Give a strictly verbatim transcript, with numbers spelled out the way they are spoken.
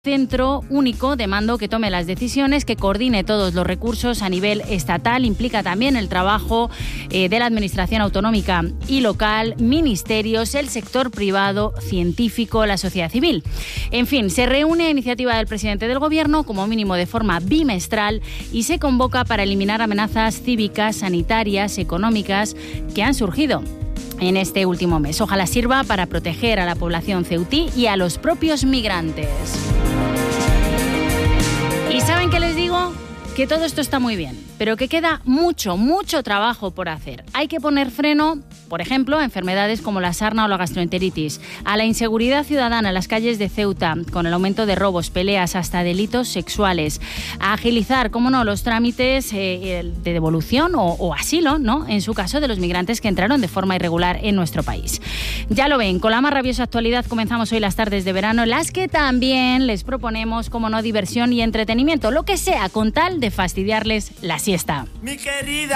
Centro único de mando que tome las decisiones, que coordine todos los recursos a nivel estatal. Implica también el trabajo eh, de la Administración autonómica y local, ministerios, el sector privado, científico, la sociedad civil. En fin, se reúne a iniciativa del presidente del Gobierno, como mínimo de forma bimestral, y se convoca para eliminar amenazas cívicas, sanitarias, económicas que han surgido en este último mes. Ojalá sirva para proteger a la población ceutí y a los propios migrantes. ¿Y saben qué les digo? Que todo esto está muy bien, pero que queda mucho, mucho trabajo por hacer. Hay que poner freno, por ejemplo, a enfermedades como la sarna o la gastroenteritis, a la inseguridad ciudadana en las calles de Ceuta, con el aumento de robos, peleas, hasta delitos sexuales, a agilizar, cómo no, los trámites eh, de devolución o, o asilo, ¿no?, en su caso, de los migrantes que entraron de forma irregular en nuestro país. Ya lo ven, con la más rabiosa actualidad comenzamos hoy las tardes de verano, las que también les proponemos, cómo no, diversión y entretenimiento, lo que sea, con tal de fastidiarles la siesta. Mi querida.